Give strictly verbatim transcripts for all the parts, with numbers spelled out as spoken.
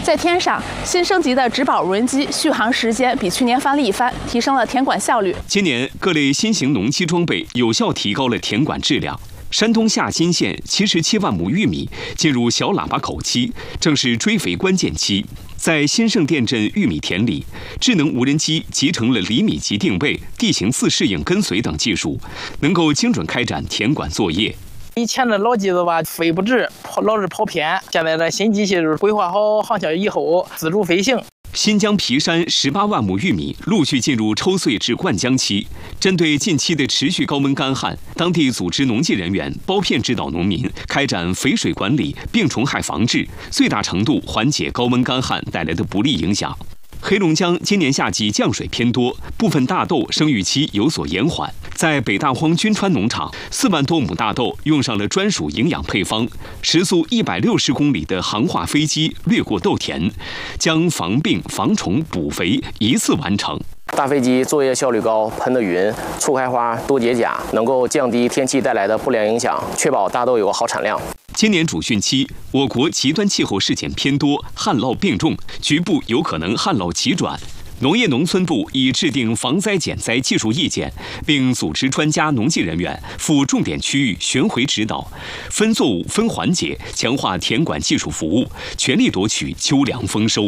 在天上，新升级的植保无人机续航时间比去年翻了一番，提升了田管效率。 今年各类新型农机装备有效提高了田管质量。山东夏新县七十七万亩玉米进入小喇叭口期，正是追肥关键期。在新盛店镇玉米田里，智能无人机集成了厘米级定位、地形自适应跟随等技术，能够精准开展田管作业。 以前的老机子吧，飞不直，跑老是跑偏。现在的新机器就是规划好航线以后，自主飞行。 新疆皮山十八万亩玉米陆续进入抽穗至灌浆期。针对近期的持续高温干旱，当地组织农技人员包片指导农民开展肥水管理、病虫害防治，最大程度缓解高温干旱带来的不利影响。黑龙江今年夏季降水偏多，部分大豆生育期有所延缓。在北大荒军川农场，四万多亩大豆用上了专属营养配方，时速一百六十公里的航化飞机掠过豆田，将防病、防虫、补肥一次完成。 大飞机作业效率高，喷的匀，促开花，多结荚，能够降低天气带来的不良影响，确保大豆有好产量。 今年主汛期，我国极端气候事件偏多，旱涝病重，局部有可能旱涝急转。农业农村部已制定防灾减灾技术意见，并组织专家农技人员赴重点区域巡回指导，分作物分环节强化田管技术服务，全力夺取秋粮丰收。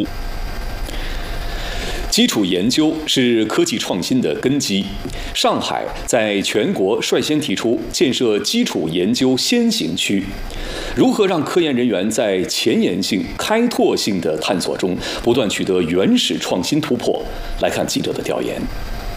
基础研究是科技创新的根基。上海在全国率先提出建设基础研究先行区。如何让科研人员在前沿性、开拓性的探索中不断取得原始创新突破？来看记者的调研。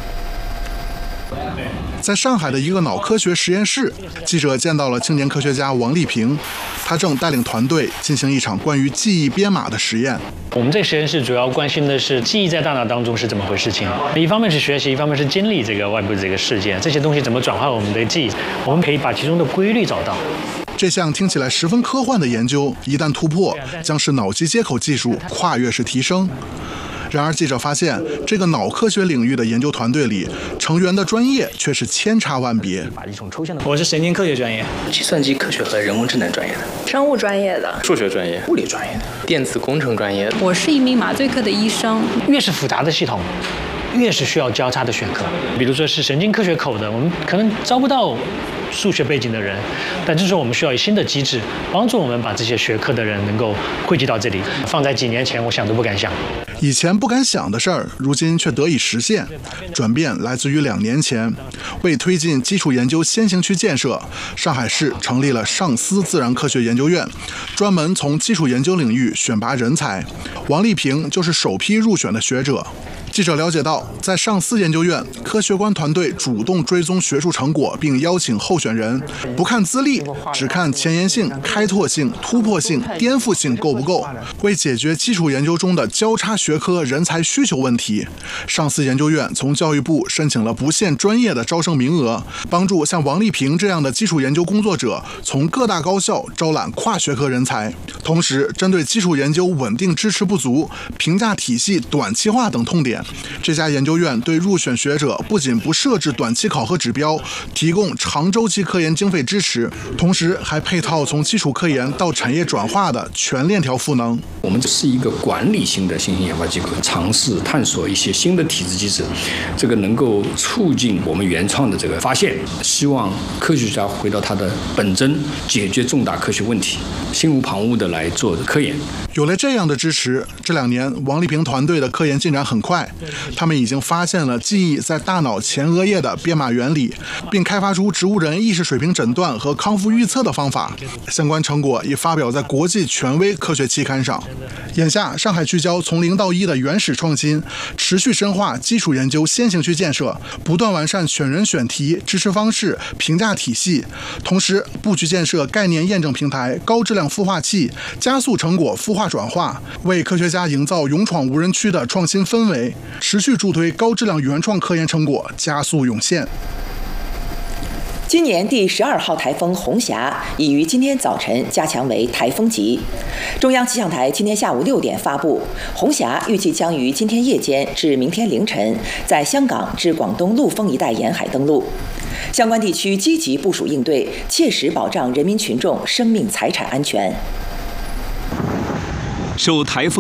在上海的一个脑科学实验室，记者见到了青年科学家王丽萍，他正带领团队进行一场关于记忆编码的实验。 我们这个实验室主要关心的是记忆在大脑当中是怎么回事情，一方面是学习，一方面是经历这个外部的这个事件，这些东西怎么转化我们的记忆，我们可以把其中的规律找到。 这项听起来十分科幻的研究，一旦突破，将使脑机接口技术跨越式提升。然而，记者发现，这个脑科学领域的研究团队里，成员的专业却是千差万别。 我是神经科学专业， 计算机科学和人工智能专业的， 生物专业的， 数学专业，物理专业的，电子工程专业的。 我是一名麻醉科的医生。 越是复杂的系统，越是需要交叉的学科。比如说是神经科学口的，我们可能招不到数学背景的人，但这时候我们需要新的机制帮助我们把这些学科的人能够汇集到这里。放在几年前，我想都不敢想。 以前不敢想的事儿，如今却得以实现。转变来自于两年前，为推进基础研究先行区建设，上海市成立了上思自然科学研究院，专门从基础研究领域选拔人才。王丽萍就是首批入选的学者。记者了解到，在上思研究院，科学官团队主动追踪学术成果，并邀请候选人，不看资历，只看前沿性、开拓性、突破性、颠覆性够不够。为解决基础研究中的交叉学科人才需求问题，上思研究院从教育部申请了不限专业的招生名额，帮助像王丽萍这样的基础研究工作者从各大高校招揽跨学科人才。同时，针对基础研究稳定支持不足、评价体系短期化等痛点，这家研究院对入选学者不仅不设置短期考核指标，提供长周期科研经费支持，同时还配套从基础科研到产业转化的全链条赋能。 我们是一个管理性的新型研发机构，尝试探索一些新的体制机制，这个能够促进我们原创的这个发现，希望科学家回到他的本真，解决重大科学问题，心无旁骛的来做科研。 有了这样的支持，这两年王丽萍团队的科研进展很快，他们已经发现了记忆在大脑前额叶的编码原理，并开发出植物人意识水平诊断和康复预测的方法，相关成果已发表在国际权威科学期刊上。眼下，上海聚焦从零到一的原始创新，持续深化基础研究先行区建设，不断完善选人选题、支持方式、评价体系，同时布局建设概念验证平台、高质量孵化器，加速成果孵化转化，为科学家营造勇闯无人区的创新氛围，持续助推高质量原创科研成果加速涌现。 今年第十二号台风红霞已于今天早晨加强为台风级。中央气象台今天下午六点发布，红霞预计将于今天夜间至明天凌晨在香港至广东陆丰一带沿海登陆，相关地区积极部署应对，切实保障人民群众生命财产安全。 受台风